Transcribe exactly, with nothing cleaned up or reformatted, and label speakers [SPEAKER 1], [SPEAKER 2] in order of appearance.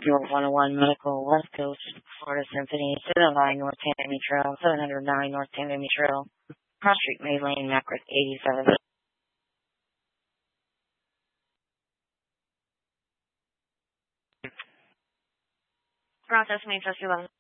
[SPEAKER 1] York one oh one Medical, West Coast, Florida Symphony, seven oh nine North Tammy Trail, seven oh nine North Tammy Trail, Cross Street, May Lane, Macris, eighty-seven. Process me, trust you,